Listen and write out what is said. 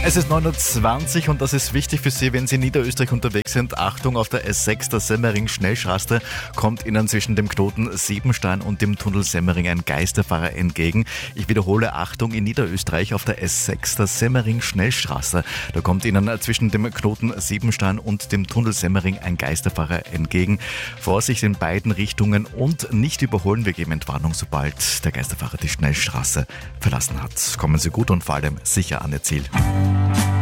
Es ist 9:20 Uhr und das ist wichtig für Sie, wenn Sie in Niederösterreich unterwegs sind. Achtung, auf der S6, der Semmering-Schnellstraße, kommt Ihnen zwischen dem Knoten Siebenstein und dem Tunnel Semmering ein Geisterfahrer entgegen. Ich wiederhole, Achtung, in Niederösterreich auf der S6, der Semmering-Schnellstraße. Da kommt Ihnen zwischen dem Knoten Siebenstein und dem Tunnel Semmering ein Geisterfahrer entgegen. Vorsicht in beiden Richtungen und nicht überholen. Wir geben Entwarnung, sobald der Geisterfahrer die Schnellstraße verlassen hat. Kommen Sie gut und vor allem sicher an Ihr Ziel.